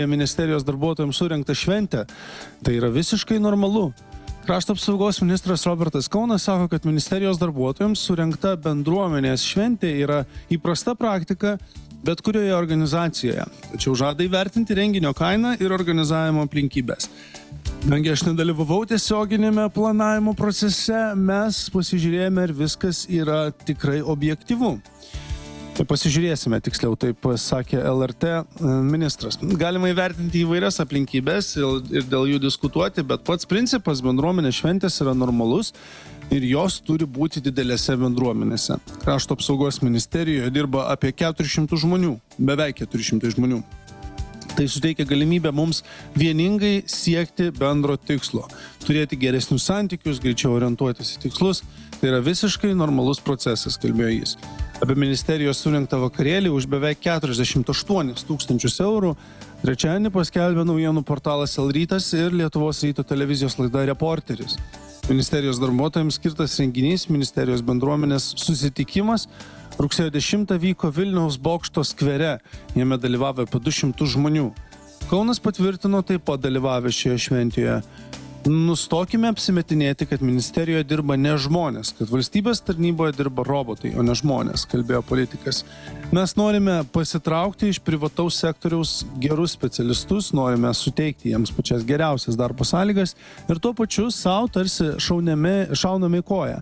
ministerijos darbuotojams surengtą šventę, tai yra visiškai normalu. Krašto apsaugos ministras Robertas Kaunas sako, kad ministerijos darbuotojams surengta bendruomenės šventė yra įprasta praktika bet kurioje organizacijoje. Tačiau žada įvertinti renginio kainą ir organizavimo aplinkybės. Kadangi aš nedalyvavau tiesioginėme planavimo procese, mes pasižiūrėjome, ar viskas yra tikrai objektyvu. Tai pasižiūrėsime, tiksliau, taip sakė LRT ministras. Galima įvertinti įvairias aplinkybės ir dėl jų diskutuoti, bet pats principas bendruomenės šventės yra normalus ir jos turi būti didelėse bendruomenėse. Krašto apsaugos ministerijoje dirba apie 400 žmonių, beveik 400 žmonių. Tai suteikia galimybę mums vieningai siekti bendro tikslo, turėti geresnius santykius, greičiau orientuotis į tikslus. Tai yra visiškai normalus procesas, kalbėjo jis. Apie ministerijos surengtą vakarėlį už beveik 48 000 eurų trečiadienį paskelbė naujienų portalas L-Rytas ir Lietuvos ryto televizijos laida Reporteris. Ministerijos darbuotojams skirtas renginys, ministerijos bendruomenės susitikimas rugsėjo 10 vyko Vilniaus bokšto skvere. Jame dalyvavo apie 200 žmonių. Kaunas patvirtino taip pat dalyvavę šioje šventėje. Nustokime apsimetinėti, kad ministerijoje dirba ne žmonės, kad valstybės tarnyboje dirba robotai, o ne žmonės, kalbėjo politikas. Mes norime pasitraukti iš privataus sektoriaus gerus specialistus, norime suteikti jiems pačias geriausias darbo sąlygas ir tuo pačiu savo tarsi šauname į koją.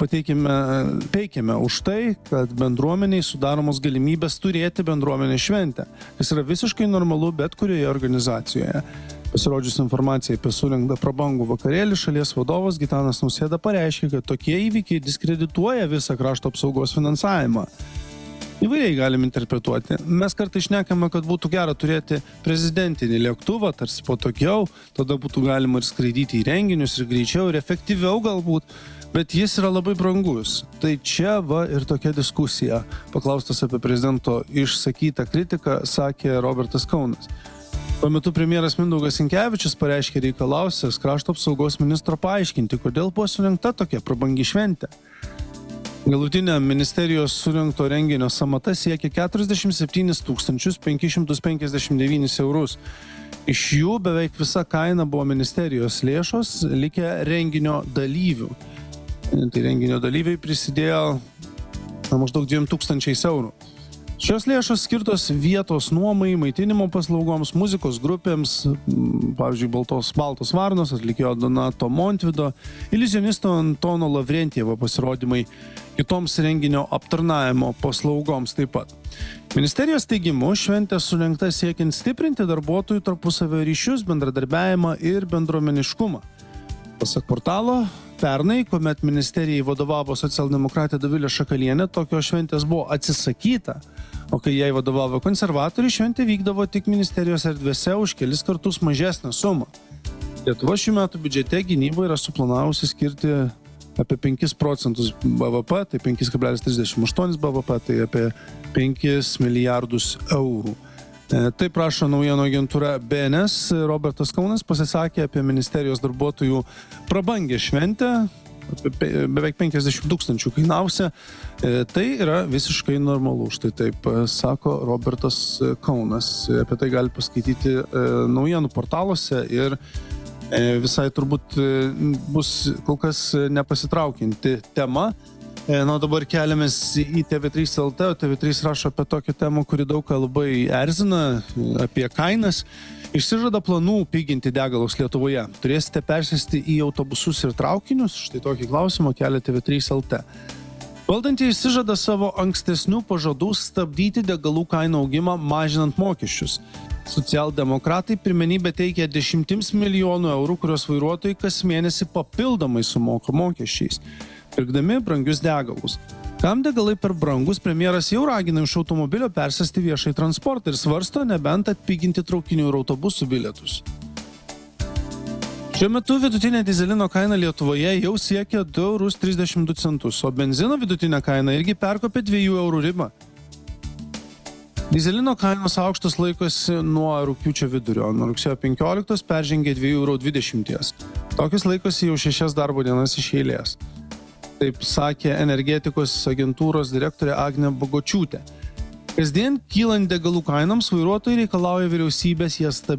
Peikime už tai, kad bendruomeniai sudaromos galimybės turėti bendruomenės šventę, kas yra visiškai normalu bet kurioje organizacijoje. Pasirodžius informacijai apie surengtą prabangų vakarėlį, šalies vadovas Gitanas Nausėda pareiškė, kad tokie įvykiai diskredituoja visą krašto apsaugos finansavimą. Įvairiai galim interpretuoti. Mes kartais šnekame, kad būtų gera turėti prezidentinį lėktuvą, tarsi patogiau, tada būtų galima ir skraidyti į renginius ir greičiau ir efektyviau galbūt, bet jis yra labai brangus. Tai čia va ir tokia diskusija. Paklaustas apie prezidento išsakytą kritiką, sakė Robertas Kaunas. Tuo metu premjeras Mindaugas Sinkevičius pareiškė reikalausias krašto apsaugos ministro paaiškinti, kodėl buvo surengta tokia prabangi šventė. Galutinė ministerijos surengto renginio sąmata siekia 47 559 eurus. Iš jų beveik visa kaina buvo ministerijos lėšos, likę renginio dalyvių. Tai renginio dalyviai prisidėjo maždaug 2000 eurų. Šios lėšos skirtos vietos nuomai, maitinimo paslaugoms, muzikos grupėms, pavyzdžiui, Baltos varnos, atlikėjo Donato Montvido, iliuzionisto Antono Lavrentjevo pasirodymai, kitoms renginio aptarnavimo paslaugoms taip pat. Ministerijos teigimu šventė surengta siekiant stiprinti darbuotojų tarpusavio ryšius, bendradarbiavimą ir bendruomeniškumą. Pasak portalo, pernai, kuomet ministerijai vadovavo socialdemokratė Dovilė Šakalienė, tokios šventės buvo atsisakyta, o kai jai vadovavo konservatoriai, šventė vykdavo tik ministerijos erdvėse už kelis kartus mažesnę sumą. Lietuva šių metų biudžete gynybai yra suplanavusi skirti apie 5% BVP, tai 5,38 BVP, tai apie 5 milijardus eurų. Taip prašo naujienų agentūra BNS. Robertas Kaunas pasisakė apie ministerijos darbuotojų prabangę šventę, beveik 50 000 kainausia. Tai yra visiškai normalu. Štai taip sako Robertas Kaunas. Apie tai gali paskaityti naujienų portaluose ir visai turbūt bus kol kas nepasitraukianti tema. Na, dabar keliamės į TV3 LT, o TV3 rašo apie tokią temą, kuri daug labai erzina, apie kainas. Išsižada planų piginti degalus Lietuvoje. Turėsite persėsti į autobusus ir traukinius? Štai tokį klausimą kelia TV3 LT. Valdantieji išsižada savo ankstesnių pažadų stabdyti degalų kainų augimą, mažinant mokesčius. Socialdemokratai pirmenybę teikia 10 milijonų eurų, kurios vairuotojai kas mėnesį papildomai sumoka mokesčiais, pirkdami brangius degalus. Kam degalai per brangus, premjeras jau ragina iš automobilio persėsti viešai transportą ir svarsto nebent atpiginti traukinių ir autobusų bilietus. Šiuo metu vidutinė dyzelino kaina Lietuvoje jau siekia 2,32 eurus, o benzino vidutinė kaina irgi perkopė 2 eurų ribą. Dyzelino kainos aukštas laikosi nuo rugpjūčio vidurio, nuo rugsėjo 15 peržengė 2,20 eurų. Tokius laikosi jau 6 darbo dienas iš eilės. Taip sakė energetikos agentūros direktorė Agnė Bogočiūtė. Kasdien kylant degalų kainoms, vairuotojai reikalauja vyriausybės jas